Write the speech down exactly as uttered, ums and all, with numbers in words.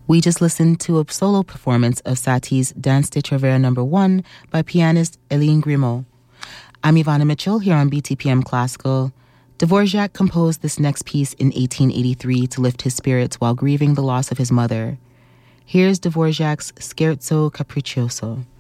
We just listened to a solo performance of Satie's Danse de Travers number one by pianist Eline Grimaud. I'm Ivana Mitchell here on B T P M Classical. Dvorak composed this next piece in eighteen eighty-three to lift his spirits while grieving the loss of his mother. Here's Dvorak's Scherzo Capriccioso.